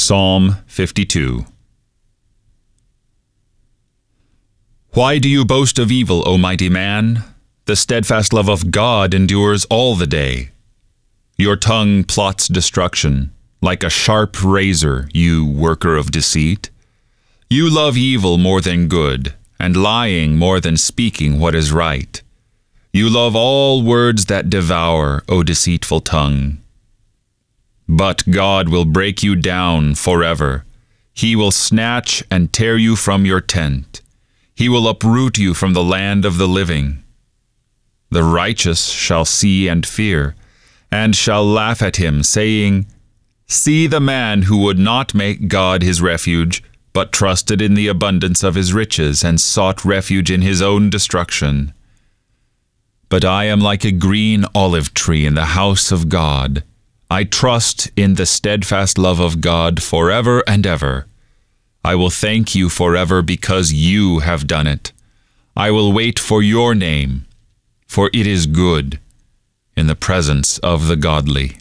Psalm 52. Why do you boast of evil, O mighty man? The steadfast love of God endures all the day. Your tongue plots destruction, like a sharp razor, you worker of deceit. You love evil more than good, and lying more than speaking what is right. You love all words that devour, O deceitful tongue. But God will break you down forever. He will snatch and tear you from your tent. He will uproot you from the land of the living. The righteous shall see and fear, and shall laugh at him, saying, See the man who would not make God his refuge, but trusted in the abundance of his riches, and sought refuge in his own destruction. But I am like a green olive tree in the house of God. I trust in the steadfast love of God forever and ever. I will thank you forever because you have done it. I will wait for your name, for it is good in the presence of the godly.